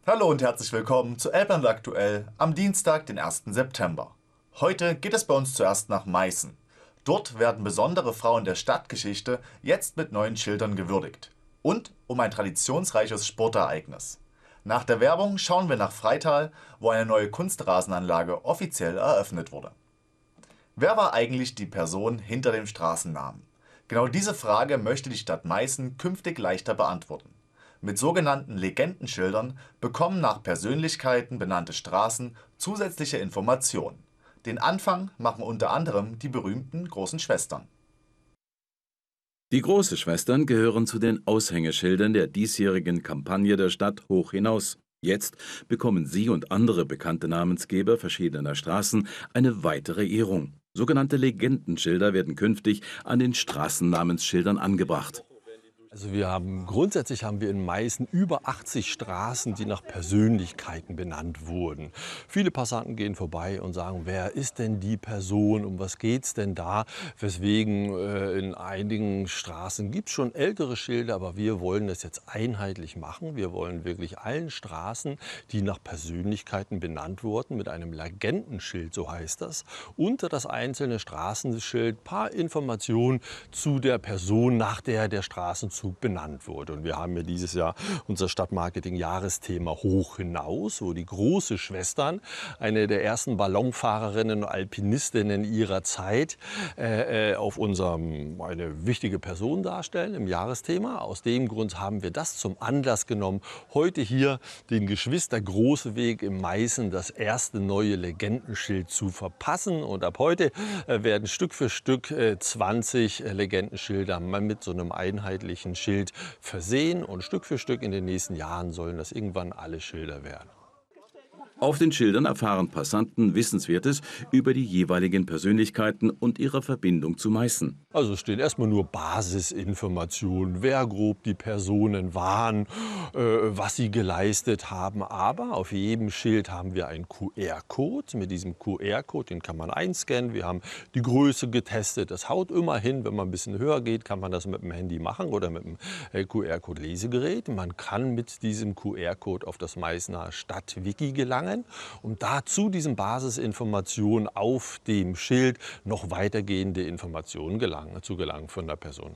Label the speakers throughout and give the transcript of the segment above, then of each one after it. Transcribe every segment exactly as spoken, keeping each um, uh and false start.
Speaker 1: Hallo und herzlich willkommen zu Elbland aktuell am Dienstag, den ersten September. Heute geht es bei uns zuerst nach Meißen. Dort werden besondere Frauen der Stadtgeschichte jetzt mit neuen Schildern gewürdigt. Und um ein traditionsreiches Sportereignis. Nach der Werbung schauen wir nach Freital, wo eine neue Kunstrasenanlage offiziell eröffnet wurde. Wer war eigentlich die Person hinter dem Straßennamen? Genau diese Frage möchte die Stadt Meißen künftig leichter beantworten. Mit sogenannten Legendenschildern bekommen nach Persönlichkeiten benannte Straßen zusätzliche Informationen. Den Anfang machen unter anderem die berühmten Großen Schwestern.
Speaker 2: Die Große Schwestern gehören zu den Aushängeschildern der diesjährigen Kampagne der Stadt Hoch hinaus. Jetzt bekommen sie und andere bekannte Namensgeber verschiedener Straßen eine weitere Ehrung. Sogenannte Legendenschilder werden künftig an den Straßennamensschildern angebracht.
Speaker 3: Also wir haben grundsätzlich haben wir in Meißen über achtzig Straßen, die nach Persönlichkeiten benannt wurden. Viele Passanten gehen vorbei und sagen, wer ist denn die Person, um was geht's denn da? Weswegen äh, in einigen Straßen gibt es schon ältere Schilder, aber wir wollen das jetzt einheitlich machen. Wir wollen wirklich allen Straßen, die nach Persönlichkeiten benannt wurden, mit einem Legendenschild, so heißt das, unter das einzelne Straßenschild ein paar Informationen zu der Person, nach der der Straßenzug benannt wurde. Und wir haben ja dieses Jahr unser Stadtmarketing-Jahresthema Hoch hinaus, wo die Große Schwestern, eine der ersten Ballonfahrerinnen und Alpinistinnen ihrer Zeit, äh, auf unserem eine wichtige Person darstellen im Jahresthema. Aus dem Grund haben wir das zum Anlass genommen, heute hier den Geschwister-Große-Weg im Meißen, das erste neue Legendenschild zu verpassen. Und ab heute äh, werden Stück für Stück äh, zwanzig Legendenschilder mit so einem einheitlichen Schild versehen, und Stück für Stück in den nächsten Jahren sollen das irgendwann alle Schilder werden.
Speaker 2: Auf den Schildern erfahren Passanten Wissenswertes über die jeweiligen Persönlichkeiten und ihre Verbindung zu Meißen.
Speaker 3: Also es stehen erstmal nur Basisinformationen, wer grob die Personen waren, äh, was sie geleistet haben. Aber auf jedem Schild haben wir einen Q R-Code. Mit diesem Q R-Code, den kann man einscannen. Wir haben die Größe getestet. Das haut immer hin. Wenn man ein bisschen höher geht, kann man das mit dem Handy machen oder mit dem äh, Q R-Code-Lesegerät. Man kann mit diesem Q R-Code auf das Meißner Stadtwiki gelangen, um da zu diesen Basisinformationen auf dem Schild noch weitergehende Informationen gelangen, zu gelangen von der Person.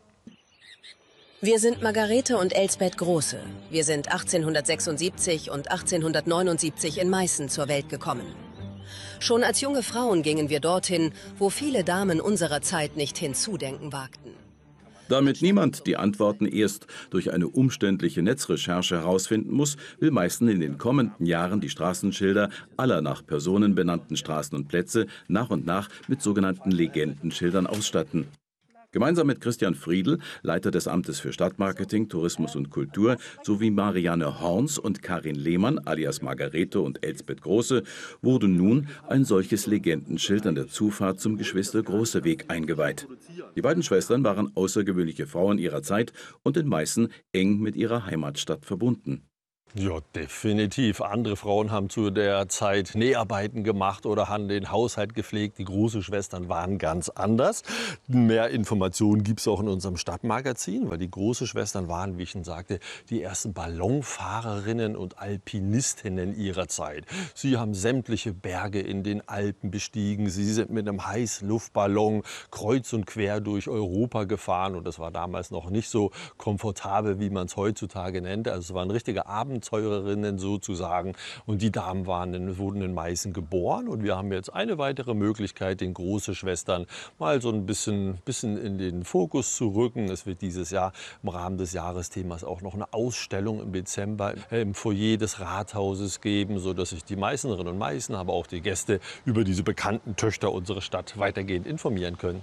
Speaker 4: Wir sind Margarete und Elsbeth Große. Wir sind achtzehnhundertsechsundsiebzig und achtzehnhundertneunundsiebzig in Meißen zur Welt gekommen. Schon als junge Frauen gingen wir dorthin, wo viele Damen unserer Zeit nicht hinzudenken wagten.
Speaker 2: Damit niemand die Antworten erst durch eine umständliche Netzrecherche herausfinden muss, will Meißen in den kommenden Jahren die Straßenschilder aller nach Personen benannten Straßen und Plätze nach und nach mit sogenannten Legendenschildern ausstatten. Gemeinsam mit Christian Friedl, Leiter des Amtes für Stadtmarketing, Tourismus und Kultur, sowie Marianne Horns und Karin Lehmann, alias Margarete und Elsbeth Große, wurde nun ein solches Legendenschild an der Zufahrt zum Geschwister-Große-Weg eingeweiht. Die beiden Schwestern waren außergewöhnliche Frauen ihrer Zeit und in Meißen eng mit ihrer Heimatstadt verbunden.
Speaker 3: Ja, definitiv. Andere Frauen haben zu der Zeit Näharbeiten gemacht oder haben den Haushalt gepflegt. Die Große Schwestern waren ganz anders. Mehr Informationen gibt es auch in unserem Stadtmagazin, weil die Große Schwestern waren, wie ich schon sagte, die ersten Ballonfahrerinnen und Alpinistinnen ihrer Zeit. Sie haben sämtliche Berge in den Alpen bestiegen. Sie sind mit einem Heißluftballon kreuz und quer durch Europa gefahren. Und das war damals noch nicht so komfortabel, wie man es heutzutage nennt. Also es waren richtige Abenteuer. Abenteurerinnen sozusagen. Und die Damen waren in, wurden in Meißen geboren. Und wir haben jetzt eine weitere Möglichkeit, den Große Schwestern mal so ein bisschen, bisschen in den Fokus zu rücken. Es wird dieses Jahr im Rahmen des Jahresthemas auch noch eine Ausstellung im Dezember im Foyer des Rathauses geben, sodass sich die Meißnerinnen und Meißner, aber auch die Gäste über diese bekannten Töchter unserer Stadt weitergehend informieren können.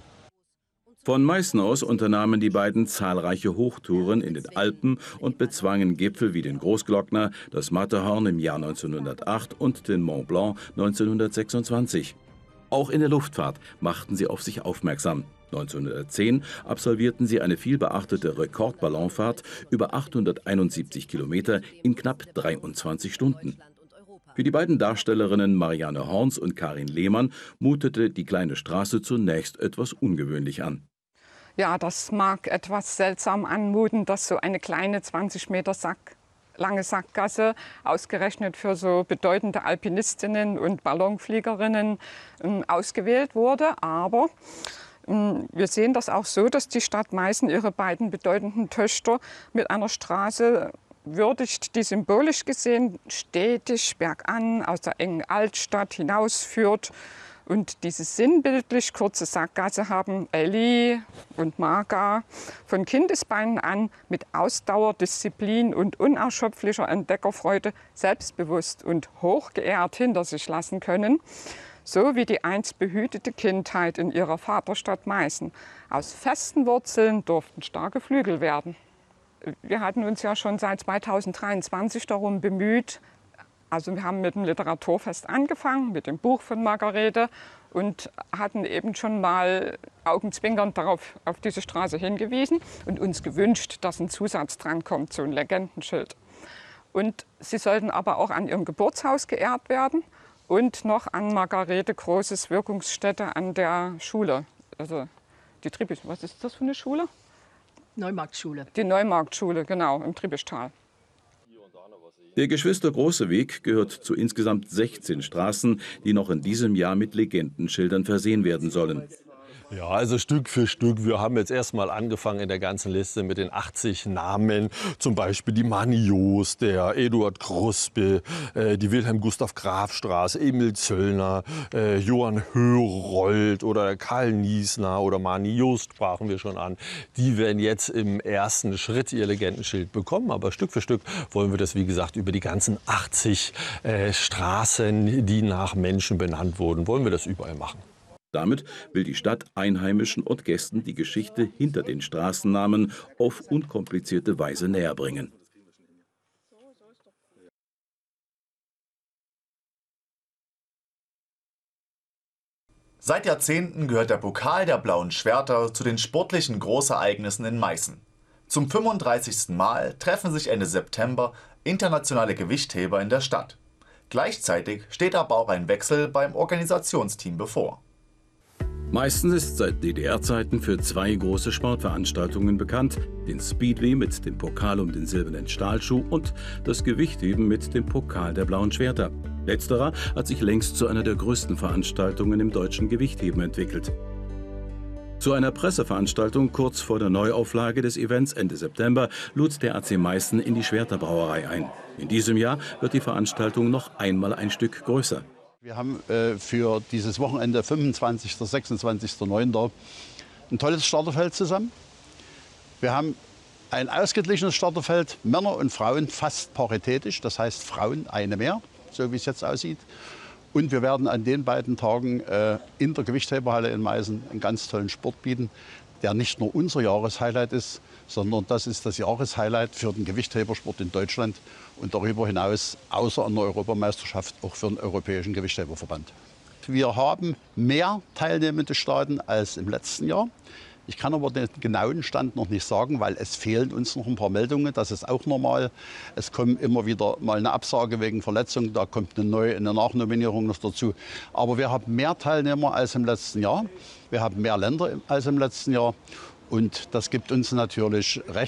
Speaker 2: Von Meißen aus unternahmen die beiden zahlreiche Hochtouren in den Alpen und bezwangen Gipfel wie den Großglockner, das Matterhorn im Jahr neunzehnhundertacht und den Mont Blanc neunzehnhundertsechsundzwanzig. Auch in der Luftfahrt machten sie auf sich aufmerksam. neunzehnhundertzehn absolvierten sie eine vielbeachtete Rekordballonfahrt über achthunderteinundsiebzig Kilometer in knapp dreiundzwanzig Stunden. Für die beiden Darstellerinnen Marianne Horns und Karin Lehmann mutete die kleine Straße zunächst etwas ungewöhnlich an.
Speaker 5: Ja, das mag etwas seltsam anmuten, dass so eine kleine zwanzig Meter Sack lange Sackgasse, ausgerechnet für so bedeutende Alpinistinnen und Ballonfliegerinnen äh, ausgewählt wurde. Aber äh, wir sehen das auch so, dass die Stadt Meißen ihre beiden bedeutenden Töchter mit einer Straße würdigt, die symbolisch gesehen stetig bergan aus der engen Altstadt hinausführt. Und diese sinnbildlich kurze Sackgasse haben Elli und Marga von Kindesbeinen an mit Ausdauer, Disziplin und unerschöpflicher Entdeckerfreude selbstbewusst und hochgeehrt hinter sich lassen können, so wie die einst behütete Kindheit in ihrer Vaterstadt Meißen. Aus festen Wurzeln durften starke Flügel werden. Wir hatten uns ja schon seit zweitausenddreiundzwanzig darum bemüht. Also wir haben mit dem Literaturfest angefangen, mit dem Buch von Margarete und hatten eben schon mal augenzwinkernd darauf, auf diese Straße hingewiesen und uns gewünscht, dass ein Zusatz drankommt, so ein Legendenschild. Und sie sollten aber auch an ihrem Geburtshaus geehrt werden und noch an Margarete Großes Wirkungsstätte an der Schule. Also die Triebisch, was ist das für eine Schule?
Speaker 6: Neumarktschule.
Speaker 5: Die Neumarktschule, genau, im Triebischtal.
Speaker 2: Der Geschwister-Große Weg gehört zu insgesamt sechzehn Straßen, die noch in diesem Jahr mit Legendenschildern versehen werden sollen.
Speaker 3: Ja, also Stück für Stück. Wir haben jetzt erst mal angefangen in der ganzen Liste mit den achtzig Namen. Zum Beispiel die Manios, der Eduard Kruspe, äh, die Wilhelm-Gustav-Graf-Straße, Emil Zöllner, äh, Johann Hörold oder Karl Niesner oder Mani Jost sprachen wir schon an. Die werden jetzt im ersten Schritt ihr Legendenschild bekommen. Aber Stück für Stück wollen wir das, wie gesagt, über die ganzen achtzig äh, Straßen, die nach Menschen benannt wurden, wollen wir das überall machen.
Speaker 2: Damit will die Stadt Einheimischen und Gästen die Geschichte hinter den Straßennamen auf unkomplizierte Weise näherbringen.
Speaker 1: Seit Jahrzehnten gehört der Pokal der Blauen Schwerter zu den sportlichen Großereignissen in Meißen. Zum fünfunddreißigsten Mal treffen sich Ende September internationale Gewichtheber in der Stadt. Gleichzeitig steht aber auch ein Wechsel beim Organisationsteam bevor.
Speaker 2: Meißen ist seit D D R-Zeiten für zwei große Sportveranstaltungen bekannt: den Speedway mit dem Pokal um den silbernen Stahlschuh und das Gewichtheben mit dem Pokal der Blauen Schwerter. Letzterer hat sich längst zu einer der größten Veranstaltungen im deutschen Gewichtheben entwickelt. Zu einer Presseveranstaltung kurz vor der Neuauflage des Events Ende September lud der A C Meißen in die Schwerterbrauerei ein. In diesem Jahr wird die Veranstaltung noch einmal ein Stück größer.
Speaker 7: Wir haben äh, für dieses Wochenende fünfundzwanzigsten, sechsundzwanzigsten neunten ein tolles Starterfeld zusammen. Wir haben ein ausgeglichenes Starterfeld, Männer und Frauen fast paritätisch, das heißt Frauen eine mehr, so wie es jetzt aussieht. Und wir werden an den beiden Tagen äh, in der Gewichtheberhalle in Meißen einen ganz tollen Sport bieten, der nicht nur unser Jahreshighlight ist, sondern das ist das Jahreshighlight für den Gewichthebersport in Deutschland und darüber hinaus, außer an der Europameisterschaft, auch für den Europäischen Gewichtheberverband. Wir haben mehr teilnehmende Staaten als im letzten Jahr. Ich kann aber den genauen Stand noch nicht sagen, weil es fehlen uns noch ein paar Meldungen. Das ist auch normal. Es kommt immer wieder mal eine Absage wegen Verletzung. Da kommt eine neue, eine Nachnominierung noch dazu. Aber wir haben mehr Teilnehmer als im letzten Jahr. Wir haben mehr Länder als im letzten Jahr. Und das gibt uns natürlich recht.